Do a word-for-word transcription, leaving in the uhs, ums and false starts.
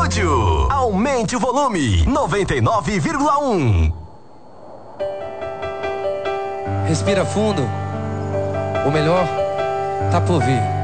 estúdio. Aumente o volume. noventa e nove vírgula um. Respira fundo. O melhor tá por vir.